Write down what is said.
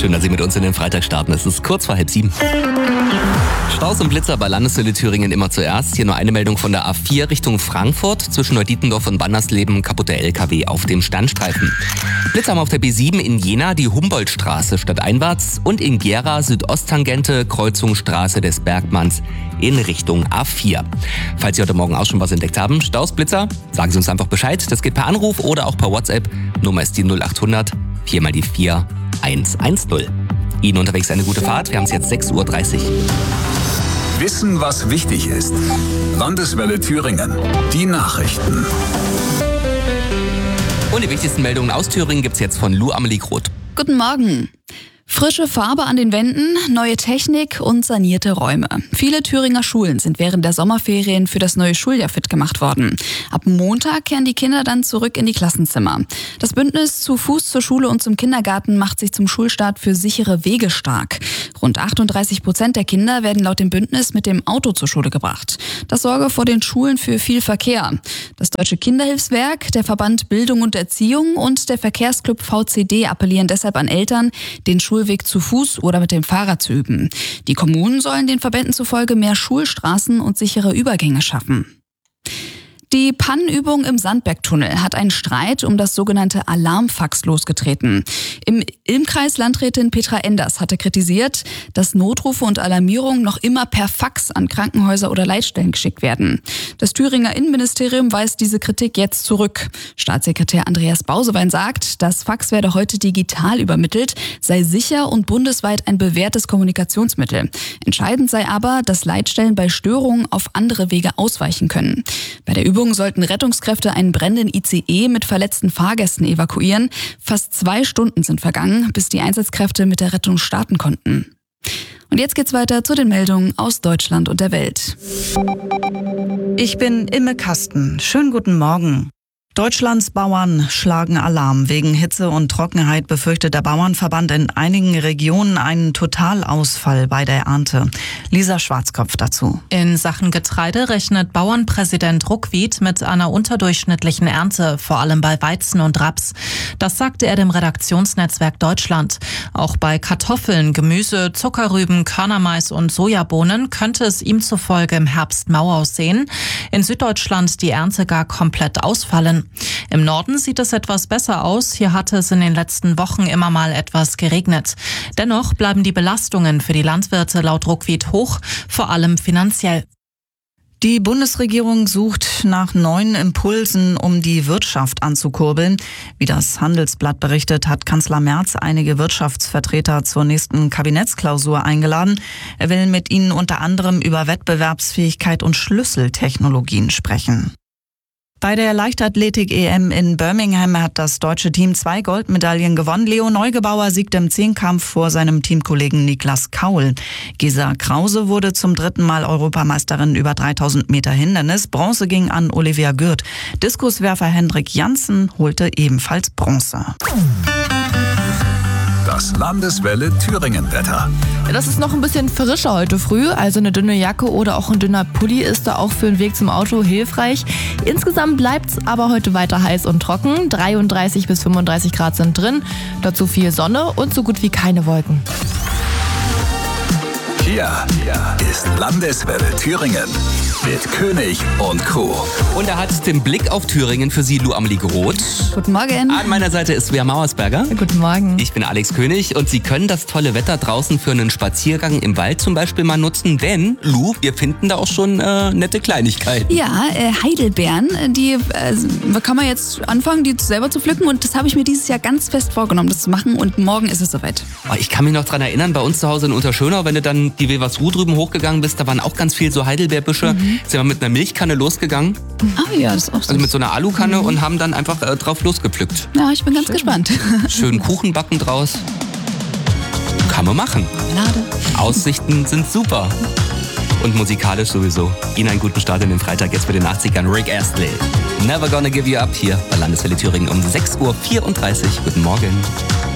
Schön, dass Sie mit uns in den Freitag starten. Es ist kurz vor 6:30. Staus und Blitzer bei Landeshölle Thüringen immer zuerst. Hier nur eine Meldung von der A4 Richtung Frankfurt. Zwischen Neudietendorf und Bannersleben kaputter LKW auf dem Standstreifen. Blitzer haben auf der B7 in Jena die Humboldtstraße stadteinwärts und in Gera Südosttangente Kreuzung Straße des Bergmanns in Richtung A4. Falls Sie heute Morgen auch schon was entdeckt haben, Staus, Blitzer, sagen Sie uns einfach Bescheid. Das geht per Anruf oder auch per WhatsApp. Nummer ist die 0800 4 mal die 4 110. Ihnen unterwegs eine gute Fahrt. Wir haben es jetzt 6:30 Uhr. Wissen, was wichtig ist. Landeswelle Thüringen. Die Nachrichten. Und die wichtigsten Meldungen aus Thüringen gibt's jetzt von Lou Amelie Groth. Guten Morgen. Frische Farbe an den Wänden, neue Technik und sanierte Räume. Viele Thüringer Schulen sind während der Sommerferien für das neue Schuljahr fit gemacht worden. Ab Montag kehren die Kinder dann zurück in die Klassenzimmer. Das Bündnis Zu Fuß zur Schule und zum Kindergarten macht sich zum Schulstart für sichere Wege stark. Rund 38% der Kinder werden laut dem Bündnis mit dem Auto zur Schule gebracht. Das sorge vor den Schulen für viel Verkehr. Das Deutsche Kinderhilfswerk, der Verband Bildung und Erziehung und der Verkehrsclub VCD appellieren deshalb an Eltern, den Schulweg zu Fuß oder mit dem Fahrrad zu üben. Die Kommunen sollen den Verbänden zufolge mehr Schulstraßen und sichere Übergänge schaffen. Die Pannenübung im Sandbergtunnel hat einen Streit um das sogenannte Alarmfax losgetreten. Im Ilmkreis Landrätin Petra Enders hatte kritisiert, dass Notrufe und Alarmierungen noch immer per Fax an Krankenhäuser oder Leitstellen geschickt werden. Das Thüringer Innenministerium weist diese Kritik jetzt zurück. Staatssekretär Andreas Bausewein sagt, das Fax werde heute digital übermittelt, sei sicher und bundesweit ein bewährtes Kommunikationsmittel. Entscheidend sei aber, dass Leitstellen bei Störungen auf andere Wege ausweichen können. Bei der Übung sollten Rettungskräfte einen brennenden ICE mit verletzten Fahrgästen evakuieren. Fast 2 Stunden sind vergangen, bis die Einsatzkräfte mit der Rettung starten konnten. Und jetzt geht's weiter zu den Meldungen aus Deutschland und der Welt. Ich bin Imme Kasten. Schönen guten Morgen. Deutschlands Bauern schlagen Alarm. Wegen Hitze und Trockenheit befürchtet der Bauernverband in einigen Regionen einen Totalausfall bei der Ernte. Lisa Schwarzkopf dazu. In Sachen Getreide rechnet Bauernpräsident Ruckwied mit einer unterdurchschnittlichen Ernte, vor allem bei Weizen und Raps. Das sagte er dem Redaktionsnetzwerk Deutschland. Auch bei Kartoffeln, Gemüse, Zuckerrüben, Körnermais und Sojabohnen könnte es ihm zufolge im Herbst mau aussehen. In Süddeutschland die Ernte gar komplett ausfallen. Im Norden sieht es etwas besser aus. Hier hatte es in den letzten Wochen immer mal etwas geregnet. Dennoch bleiben die Belastungen für die Landwirte laut Ruckwied hoch, vor allem finanziell. Die Bundesregierung sucht nach neuen Impulsen, um die Wirtschaft anzukurbeln. Wie das Handelsblatt berichtet, hat Kanzler Merz einige Wirtschaftsvertreter zur nächsten Kabinettsklausur eingeladen. Er will mit ihnen unter anderem über Wettbewerbsfähigkeit und Schlüsseltechnologien sprechen. Bei der Leichtathletik-EM in Birmingham hat das deutsche Team 2 Goldmedaillen gewonnen. Leo Neugebauer siegte im Zehnkampf vor seinem Teamkollegen Niklas Kaul. Gesa Krause wurde zum 3. Mal Europameisterin über 3000 Meter Hindernis. Bronze ging an Olivia Gürt. Diskuswerfer Hendrik Janssen holte ebenfalls Bronze. Das Landeswelle Thüringen-Wetter. Ja, das ist noch ein bisschen frischer heute früh, also eine dünne Jacke oder auch ein dünner Pulli ist da auch für den Weg zum Auto hilfreich. Insgesamt bleibt es aber heute weiter heiß und trocken. 33 bis 35 Grad sind drin, dazu viel Sonne und so gut wie keine Wolken. Hier ist Landeswelle Thüringen mit König und Co. Und er hat den Blick auf Thüringen für Sie, Lou Amelie Groth. Guten Morgen. An meiner Seite ist Svea Mauersberger. Guten Morgen. Ich bin Alex König und Sie können das tolle Wetter draußen für einen Spaziergang im Wald zum Beispiel mal nutzen, denn, Lou, wir finden da auch schon nette Kleinigkeiten. Ja, Heidelbeeren, die kann man jetzt anfangen, die selber zu pflücken und das habe ich mir dieses Jahr ganz fest vorgenommen, das zu machen und morgen ist es soweit. Oh, ich kann mich noch dran erinnern, bei uns zu Hause in Unterschönau, wenn du dann die Weversruh drüben hochgegangen bist, da waren auch ganz viel so Heidelbeerbüsche. Sind wir mit einer Milchkanne losgegangen. Ah ja, das ist auch so. Also mit so einer Alukanne und haben dann einfach drauf losgepflückt. Ja, ich bin ganz gespannt. Schön Kuchen backen draus. Kann man machen. Marmelade. Aussichten sind super. Und musikalisch sowieso. Ihnen einen guten Start in den Freitag jetzt mit den 80ern. Rick Astley. Never Gonna Give You Up hier bei Landeswelle Thüringen um 6:34 Uhr. Guten Morgen.